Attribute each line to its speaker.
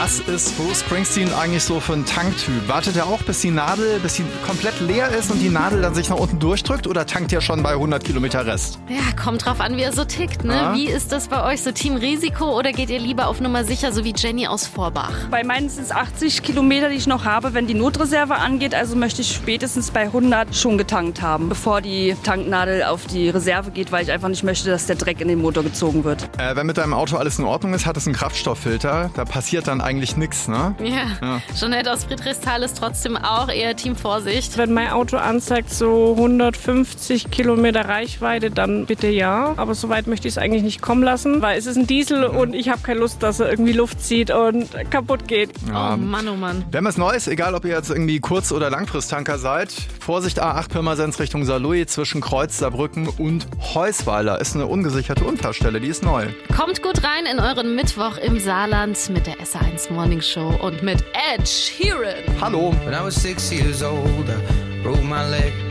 Speaker 1: Was ist Bruce Springsteen eigentlich so für ein Tanktyp? Wartet er auch, bis die Nadel, komplett leer ist und die Nadel dann sich nach unten durchdrückt, oder tankt er schon bei 100 Kilometer Rest?
Speaker 2: Ja, kommt drauf an, wie er so tickt, ne?
Speaker 1: Ja.
Speaker 2: Wie ist das bei euch? So Team Risiko oder geht ihr lieber auf Nummer sicher, so wie Jenny aus Vorbach?
Speaker 3: Bei meinen sind es 80 Kilometer, die ich noch habe, wenn die Notreserve angeht. Also möchte ich spätestens bei 100 schon getankt haben, bevor die Tanknadel auf die Reserve geht, weil ich einfach nicht möchte, dass der Dreck in den Motor gezogen wird.
Speaker 1: Wenn mit deinem Auto alles in Ordnung ist, hat es einen Kraftstofffilter. Da passiert dann eigentlich nichts, ne?
Speaker 2: Ja. Jeanette aus Friedrichsthal ist trotzdem auch eher Team Vorsicht.
Speaker 4: Wenn mein Auto anzeigt so 150 Kilometer Reichweite, dann bitte ja. Aber so weit möchte ich es eigentlich nicht kommen lassen, weil es ist ein Diesel und ich habe keine Lust, dass er irgendwie Luft zieht und kaputt geht.
Speaker 1: Ja.
Speaker 2: Oh Mann, oh Mann.
Speaker 1: Wir haben was Neues, egal ob ihr jetzt irgendwie Kurz- oder Langfristtanker seid. Vorsicht, A8 Pirmasens Richtung Saarlouis zwischen Kreuz, Saarbrücken und Heusweiler. Ist eine ungesicherte Unfallstelle, die ist neu.
Speaker 2: Kommt gut rein in euren Mittwoch im Saarland mit der SR1 Morning Show und mit Ed Sheeran.
Speaker 1: Hallo.
Speaker 5: When I was 6 years old, I broke my leg.